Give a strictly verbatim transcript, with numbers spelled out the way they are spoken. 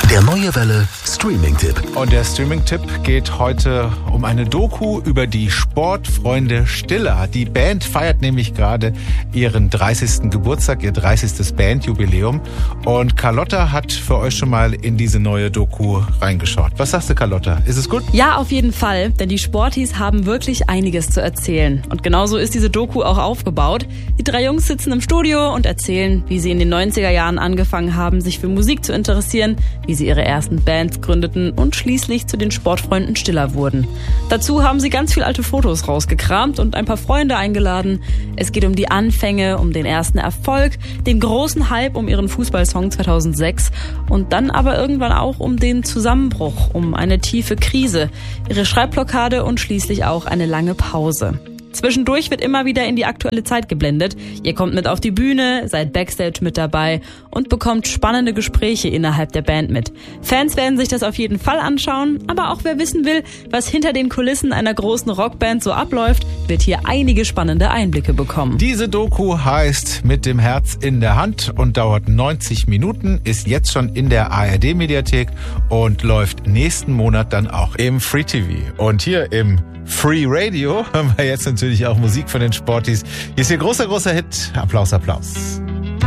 Der Neue Welle Streaming-Tipp. Und der Streaming-Tipp geht heute um eine Doku über die Sportfreunde Stiller. Die Band feiert nämlich gerade ihren dreißigsten Geburtstag, ihr dreißigstes Bandjubiläum. Und Carlotta hat für euch schon mal in diese neue Doku reingeschaut. Was sagst du, Carlotta? Ist es gut? Ja, auf jeden Fall, denn die Sporties haben wirklich einiges zu erzählen. Und genauso ist diese Doku auch aufgebaut. Die drei Jungs sitzen im Studio und erzählen, wie sie in den neunziger Jahren angefangen haben, sich für Musik zu interessieren, wie sie ihre ersten Bands gründeten und schließlich zu den Sportfreunden Stiller wurden. Dazu haben sie ganz viel alte Fotos rausgekramt und ein paar Freunde eingeladen. Es geht um die Anfänge, um den ersten Erfolg, den großen Hype um ihren Fußballsong zweitausendsechs und dann aber irgendwann auch um den Zusammenbruch, um eine tiefe Krise, ihre Schreibblockade und schließlich auch eine lange Pause. Zwischendurch wird immer wieder in die aktuelle Zeit geblendet. Ihr kommt mit auf die Bühne, seid Backstage mit dabei und bekommt spannende Gespräche innerhalb der Band mit. Fans werden sich das auf jeden Fall anschauen, aber auch wer wissen will, was hinter den Kulissen einer großen Rockband so abläuft, wird hier einige spannende Einblicke bekommen. Diese Doku heißt Mit dem Herz in der Hand und dauert neunzig Minuten, ist jetzt schon in der A R D-Mediathek und läuft nächsten Monat dann auch im Free T V. Und hier im Free Radio hören wir jetzt natürlich auch Musik von den Sporties. Hier ist ihr großer, großer Hit. Applaus, Applaus.